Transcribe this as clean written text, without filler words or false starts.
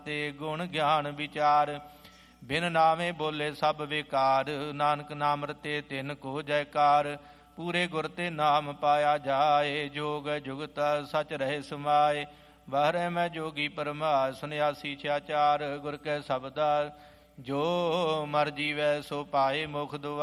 ਤੇ ਗੁਣ ਗਿਆਨ ਵਿਚਾਰ। ਬਿਨ ਨਾਵੇਂ ਬੋਲੇ ਸਭ ਬੇਕਾਰ, ਨਾਨਕ ਨਾਮ ਰਤੇ ਤਿਨ ਕੋ ਜੈਕਾਰ। ਪੂਰੇ ਗੁਰ ਤੇ ਨਾਮ ਪਾਇਆ ਜਾਏ, ਜੋਗ ਜੁਗਤ ਸਚ ਰਹੇ ਸਮਾਏ। ਬਾਹਰੇ ਮੈਂ ਜੋਗੀ ਪਰਮਾਸ, ਸੁਨਿਆਸੀ ਛਿਆਚਾਰ। ਗੁਰ ਕੈ ਸ਼ਬਦਾ ਜੋ ਮਰ ਜੀਵੈ ਸੋ ਪਾਏ ਮੁਖ ਦੁਆਰ।